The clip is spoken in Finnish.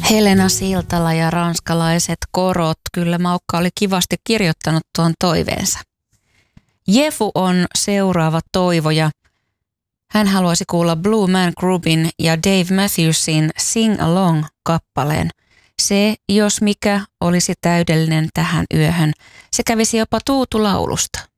Helena Siltala ja ranskalaiset korot. Kyllä Maukka oli kivasti kirjoittanut tuon toiveensa. Jefu on seuraava toivoja. Hän haluaisi kuulla Blue Man Groupin ja Dave Matthewsin Sing Along-kappaleen. Se, jos mikä, olisi täydellinen tähän yöhön. Se kävisi jopa tuutulaulusta.